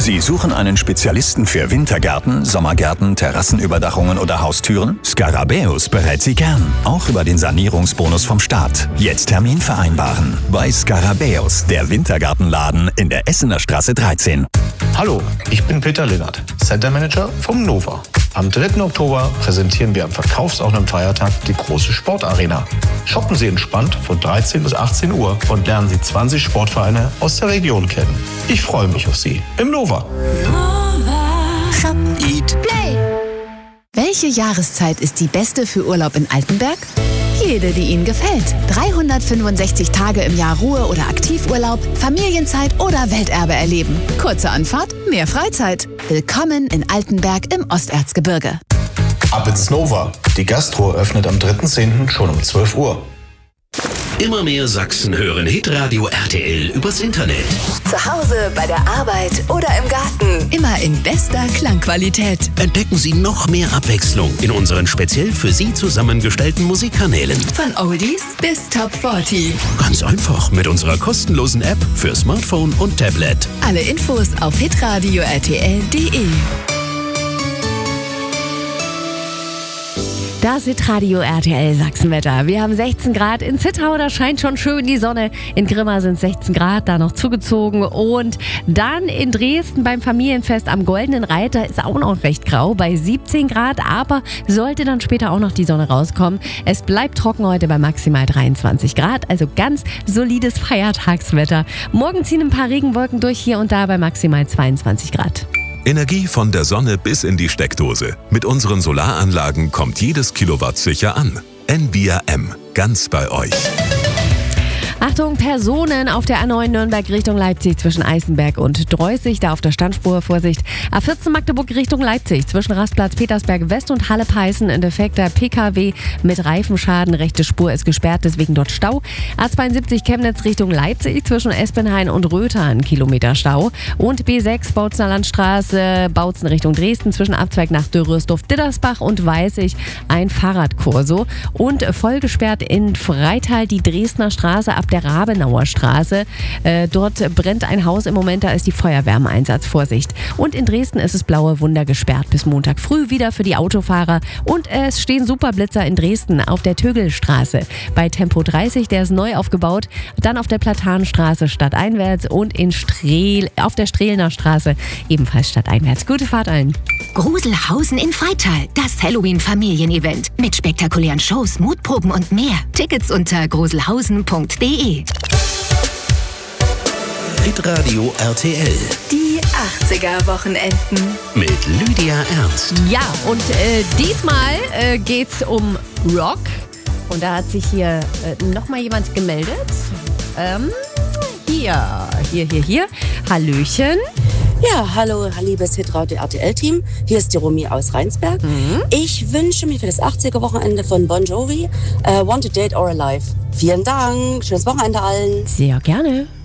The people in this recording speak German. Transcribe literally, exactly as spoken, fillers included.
Sie suchen einen Spezialisten für Wintergärten, Sommergärten, Terrassenüberdachungen oder Haustüren? Scarabäus berät Sie gern, auch über den Sanierungsbonus vom Staat. Jetzt Termin vereinbaren bei Scarabäus, der Wintergartenladen in der Essener Straße dreizehn. Hallo, ich bin Peter Linnert, Center Manager vom Nova. Am dritten Oktober präsentieren wir am verkaufsoffenen Feiertag die große Sportarena. Shoppen Sie entspannt von dreizehn bis achtzehn Uhr und lernen Sie zwanzig Sportvereine aus der Region kennen. Ich freue mich auf Sie im Nova. Nova. Shop, Eat, Play. Welche Jahreszeit ist die beste für Urlaub in Altenberg? Jede, die Ihnen gefällt. dreihundertfünfundsechzig Tage im Jahr Ruhe- oder Aktivurlaub, Familienzeit oder Welterbe erleben. Kurze Anfahrt, mehr Freizeit. Willkommen in Altenberg im Osterzgebirge. Ab ins Nova. Die Gastro öffnet am dritten zehnten schon um zwölf Uhr. Immer mehr Sachsen hören Hitradio R T L übers Internet. Zu Hause, bei der Arbeit oder im Garten. Immer in bester Klangqualität. Entdecken Sie noch mehr Abwechslung in unseren speziell für Sie zusammengestellten Musikkanälen. Von Oldies bis Top vierzig. Ganz einfach mit unserer kostenlosen App für Smartphone und Tablet. Alle Infos auf hitradio r t l punkt d e. Das Hitradio R T L Sachsenwetter. Wir haben sechzehn Grad in Zittau, da scheint schon schön die Sonne. In Grimma sind sechzehn Grad, da noch zugezogen. Und dann in Dresden beim Familienfest am Goldenen Reiter ist auch noch recht grau bei siebzehn Grad. Aber sollte dann später auch noch die Sonne rauskommen. Es bleibt trocken heute bei maximal dreiundzwanzig Grad. Also ganz solides Feiertagswetter. Morgen ziehen ein paar Regenwolken durch hier und da bei maximal zweiundzwanzig Grad. Energie von der Sonne bis in die Steckdose. Mit unseren Solaranlagen kommt jedes Kilowatt sicher an. N V R M, ganz bei euch. Achtung, Personen auf der A neun Nürnberg Richtung Leipzig zwischen Eisenberg und Dreußig, da auf der Standspur, Vorsicht. A vierzehn Magdeburg Richtung Leipzig zwischen Rastplatz Petersberg West und Halle-Peißen, ein defekter P K W mit Reifenschaden, rechte Spur ist gesperrt, deswegen dort Stau. A zweiundsiebzig Chemnitz Richtung Leipzig zwischen Espenhain und Röther, ein Kilometer Stau. Und B sechs Bautzener Landstraße, Bautzen Richtung Dresden zwischen Abzweig nach Dürrösdorf-Dittersbach und Weißig, ein Fahrradkorso. Und voll gesperrt in Freital die Dresdner Straße ab der Rabenauer Straße. Äh, dort brennt ein Haus im Moment, da ist die Feuerwehr im Einsatz. Vorsicht. Und in Dresden ist es Blaue Wunder gesperrt bis Montag früh wieder für die Autofahrer. Und es stehen Superblitzer in Dresden auf der Tögelstraße. Bei Tempo dreißig, der ist neu aufgebaut. Dann auf der Platanenstraße stadteinwärts und in Strehl, auf der Strehlner Straße ebenfalls stadteinwärts. Gute Fahrt allen. Gruselhausen in Freital, das Halloween-Familienevent. Mit spektakulären Shows, Mutproben und mehr. Tickets unter gruselhausen punkt d e. Hitradio R T L. Die achtziger-Wochenenden. Mit Lydia Ernst. Ja, und äh, diesmal äh, geht's um Rock. Und da hat sich hier äh, nochmal jemand gemeldet. Ähm, hier, hier, hier, hier. Hallöchen. Ja, hallo, liebes Hitradio R T L-Team. Hier ist die Romy aus Rheinsberg. Mhm. Ich wünsche mir für das achtziger-Wochenende von Bon Jovi uh, Wanted Dead or Alive. Vielen Dank, schönes Wochenende allen. Sehr gerne.